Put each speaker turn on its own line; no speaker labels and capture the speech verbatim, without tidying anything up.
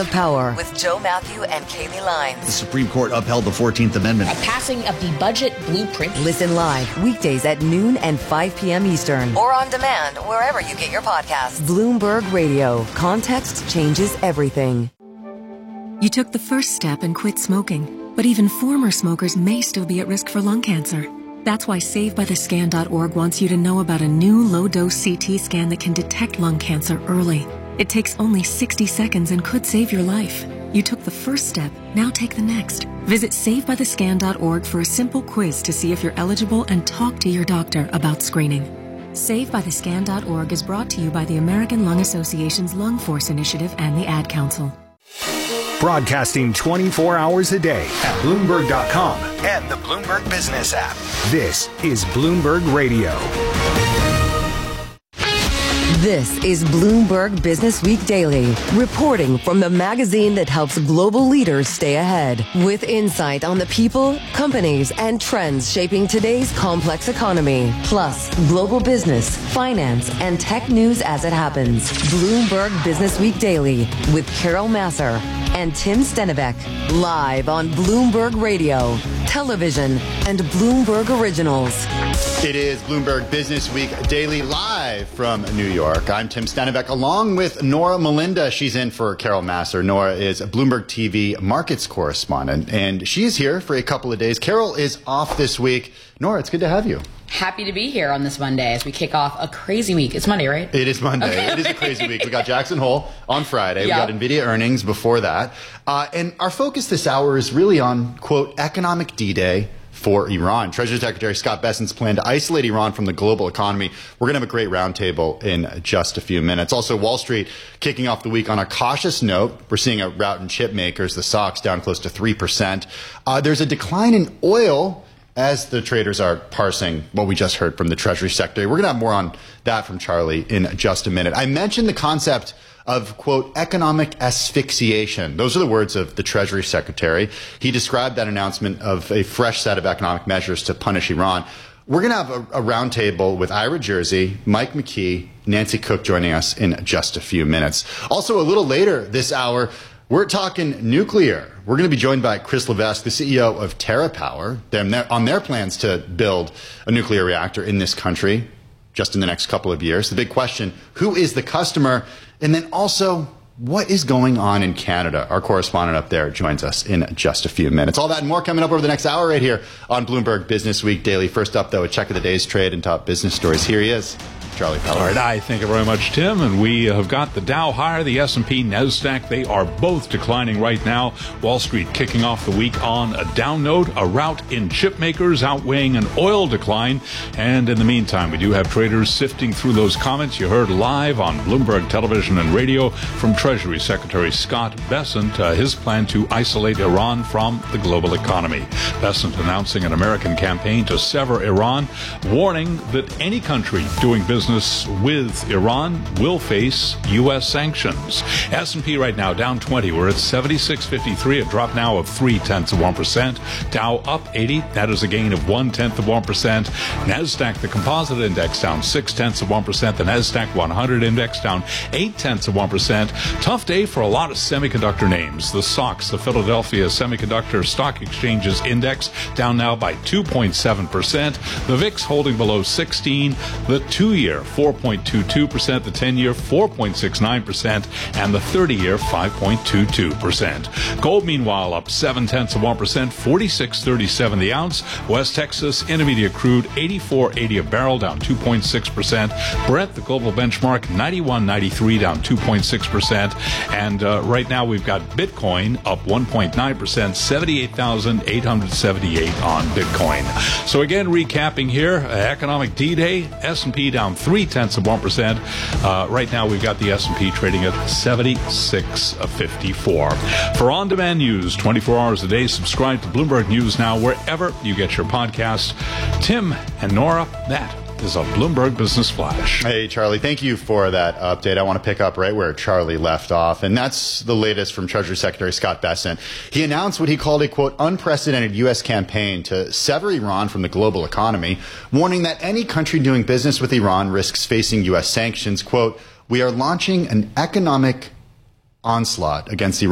of Power with Joe Matthew and Kaylee Lyons.
The Supreme Court upheld the fourteenth Amendment.
A passing of the budget blueprint.
Listen live weekdays at noon and five p.m. Eastern. Or on demand wherever you get your podcasts. Bloomberg Radio. Context changes everything.
You took the first step and quit smoking, but even former smokers may still be at risk for lung cancer. That's why Save By The Scan dot org wants you to know about a new low-dose C T scan that can detect lung cancer early. It takes only sixty seconds and could save your life. You took the first step, now take the next. Visit Save By The Scan dot org for a simple quiz to see if you're eligible and talk to your doctor about screening. Save By The Scan dot org is brought to you by the American Lung Association's Lung Force Initiative and the Ad Council.
Broadcasting twenty-four hours a day at Bloomberg dot com and the Bloomberg Business app. This is Bloomberg Radio.
This is Bloomberg Business Week Daily, reporting from the magazine that helps global leaders stay ahead, with insight on the people, companies, and trends shaping today's complex economy, plus global business, finance, and tech news as it happens. Bloomberg Business Week Daily with Carol Massar and Tim Stenivek, live on Bloomberg Radio, television, and Bloomberg Originals.
It is Bloomberg Business Week Daily live from New York. I'm Tim Stenivek along with Nora Melinda. She's in for Carol Massar. Nora is a Bloomberg T V markets correspondent, and she's here for a couple of days. Carol is off this week. Nora, it's good to have you.
Happy to be here on this Monday as we kick off a crazy week. It's Monday, right?
It is Monday.
Okay.
It is a crazy week. We got Jackson Hole on Friday.
Yep.
We got NVIDIA earnings before that. Uh, and our focus this hour is really on, quote, economic D-Day for Iran. Treasury Secretary Scott Bessent's plan to isolate Iran from the global economy. We're going to have a great roundtable in just a few minutes. Also, Wall Street kicking off the week on a cautious note. We're seeing a rout in chip makers, the S O X down close to three percent. Uh, there's a decline in oil as the traders are parsing what we just heard from the Treasury Secretary. We're going to have more on that from Charlie in just a minute. I mentioned the concept of, quote, economic asphyxiation. Those are the words of the Treasury Secretary. He described that announcement of a fresh set of economic measures to punish Iran. We're going to have a, a roundtable with Ira Jersey, Mike McKee, Nancy Cook joining us in just a few minutes. Also, a little later this hour, we're talking nuclear. We're going to be joined by Chris Levesque, the C E O of TerraPower, They're on their plans to build a nuclear reactor in this country just in the next couple of years. The big question, who is the customer? And then also, what is going on in Canada? Our correspondent up there joins us in just a few minutes. All that and more coming up over the next hour right here on Bloomberg Business Week Daily. First up, though, a check of the day's trade and top business stories. Here he is, Charlie Peller.
All right, I thank you very much, Tim. And we have got the Dow higher, the S and P, NASDAQ. They are both declining right now. Wall Street kicking off the week on a down note, a rout in chip makers outweighing an oil decline. And in the meantime, we do have traders sifting through those comments you heard live on Bloomberg Television and Radio from Treasury Secretary Scott Bessent, uh, his plan to isolate Iran from the global economy. Bessent announcing an American campaign to sever Iran, warning that any country doing business with Iran will face U S sanctions. S and P right now down twenty. We're at seventy-six fifty-three, a drop now of three tenths of one percent. Dow up eighty. That is a gain of one tenth of one percent. NASDAQ, the composite index, down six tenths of one percent. The NASDAQ one hundred index down eight tenths of one percent. Tough day for a lot of semiconductor names. The S O X, the Philadelphia Semiconductor Stock Exchange's index, down now by two point seven percent. The V I X holding below sixteen. The two-year, four point two two percent. The ten-year, four point six nine percent. And the thirty-year, five point two two percent. Gold, meanwhile, up seven tenths of one percent, forty-six thirty-seven the ounce. West Texas Intermediate crude, eighty-four eighty a barrel, down two point six percent. Brent, the global benchmark, ninety-one ninety-three, down two point six percent. And uh, right now we've got Bitcoin up one point nine percent, seventy-eight thousand eight hundred seventy-eight on Bitcoin. So again, recapping here, uh, economic D-Day, S and P down three tenths of one percent. Uh, right now we've got the S and P trading at seventy-six fifty-four. For on-demand news, twenty-four hours a day, subscribe to Bloomberg News Now wherever you get your podcasts. Tim and Nora, that is a Bloomberg Business Flash.
Hey, Charlie, thank you for that update. I want to pick up right where Charlie left off, and that's the latest from Treasury Secretary Scott Bessent. He announced what he called a, quote, unprecedented U S campaign to sever Iran from the global economy, warning that any country doing business with Iran risks facing U S sanctions. Quote, we are launching an economic onslaught against Iran.